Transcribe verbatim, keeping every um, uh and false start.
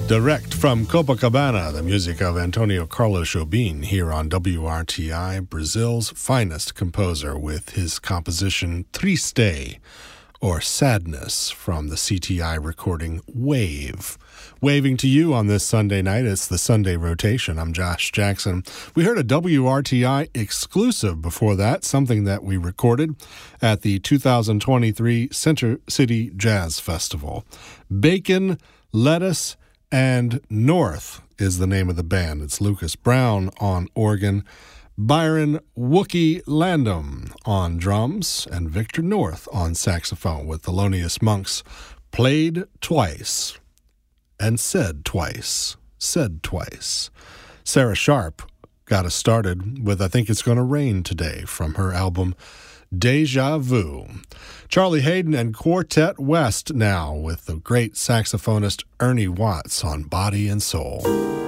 Direct from Copacabana, the music of Antonio Carlos Jobim here on W R T I, Brazil's finest composer, with his composition Triste, or Sadness, from the C T I recording Wave. Waving to you on this Sunday night, it's the Sunday Rotation. I'm Josh Jackson. We heard a W R T I exclusive before that, something that we recorded at the two thousand twenty-three Center City Jazz Festival. Bacon, Lettuce, and North is the name of the band. It's Lucas Brown on organ, Byron Wookie Landum on drums, and Victor North on saxophone, with Thelonious Monk's Played Twice and Said Twice. Said Twice. Sarah Sharp got us started with I Think It's Gonna Rain Today from her album Deja Vu. Charlie Hayden and Quartet West now with the great saxophonist Ernie Watts on Body and Soul.